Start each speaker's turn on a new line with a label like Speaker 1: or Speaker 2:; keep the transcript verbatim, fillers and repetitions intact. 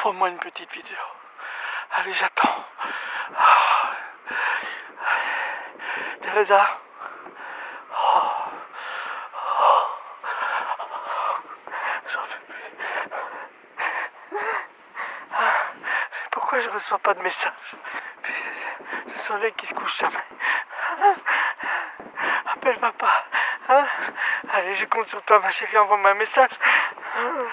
Speaker 1: Envoie-moi une petite vidéo. Allez, j'attends. Ah. Teresa. Oh. Oh. J'en peux plus. Pourquoi je reçois pas de messages? Ce soleil qui se couche jamais. Appelle papa. Hein? Allez, je compte sur toi, ma chérie, envoie-moi un message.